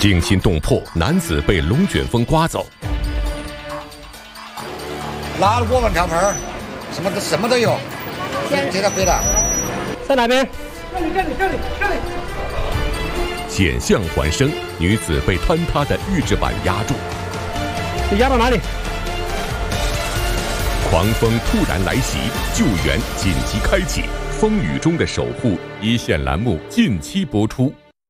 惊心动魄，男子被龙卷风刮走。 拿了5万瓢盆，什么都有，接着飞的。 在哪边？ 这里。 险象环生，女子被坍塌的预制板压住。 你压到哪里？ 狂风突然来袭，救援紧急开启。风雨中的守护，一线栏目近期播出。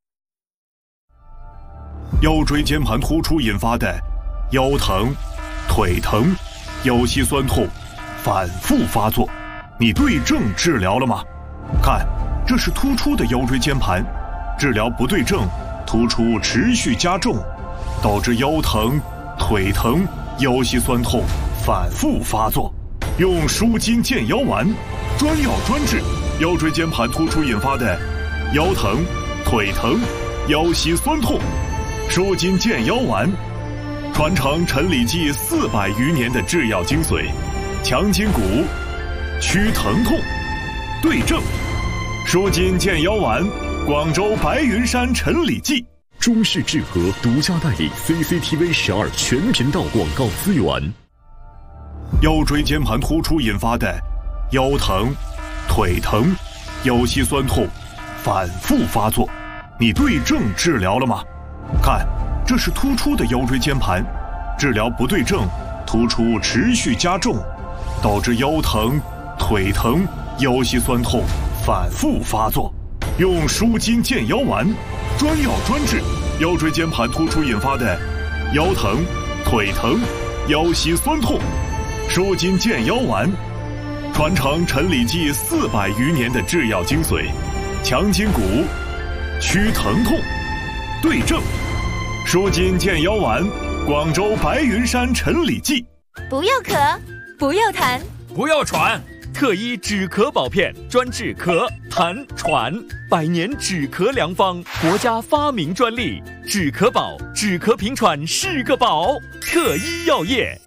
腰椎间盘突出引发的腰疼、腿疼、腰膝酸痛反复发作，你对症治疗了吗？看，这是突出的腰椎间盘，治疗不对症，突出持续加重，导致腰疼、腿疼、腰膝酸痛反复发作。用舒筋健腰丸，专药专治腰椎间盘突出引发的腰疼、腿疼、腰膝酸痛。舒筋健腰丸，传承陈李济400余年的制药精髓，强筋骨，祛疼痛，对症。舒筋健腰丸，广州白云山陈李济。 中式制和独家代理 CCTV 12全频道广告资源。 腰椎间盘突出引发的腰疼、腿疼、腰膝酸痛反复发作，你对症治疗了吗？看，这是突出的腰椎间盘，治疗不对症，突出持续加重，导致腰疼、腿疼、腰膝酸痛反复发作。用舒筋健腰丸，专药专治腰椎间盘突出引发的腰疼、腿疼、腰膝酸痛。舒筋健腰丸，传承陈李济400余年的制药精髓，强筋骨，祛疼痛，对症。舒筋健腰丸，广州白云山陈李济。 不要咳，不要痰， 不要喘，特医止咳宝片，专治咳、痰、喘，100年止咳良方，国家发明专利，止咳宝，止咳平喘是个宝。特医药业。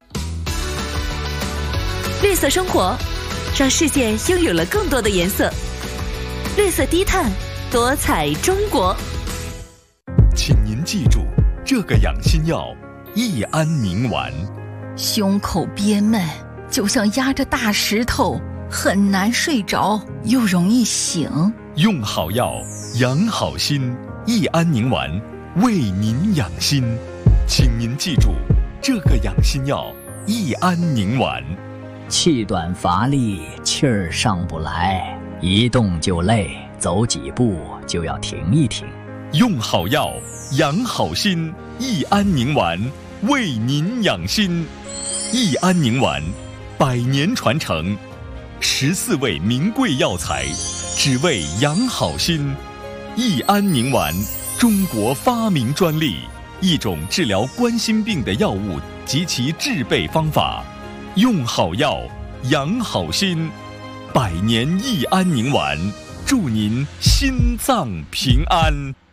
绿色生活，让世界拥有了更多的颜色。绿色低碳，多彩中国。 请您记住这个养心药：益安宁丸。 胸口憋闷，就像压着大石头，很难睡着，又容易醒。 用好药，养好心。益安宁丸，为您养心。请您记住这个养心药：益安宁丸。 气短乏力，气儿上不来，一动就累，走几步就要停一停。 用好药，养好心。益安宁丸，为您养心。益安宁丸，100年传承，14味名贵药材，只为养好心。益安宁丸，中国发明专利，一种治疗冠心病的药物及其制备方法。用好药，养好心，100年益安宁丸，祝您心脏平安。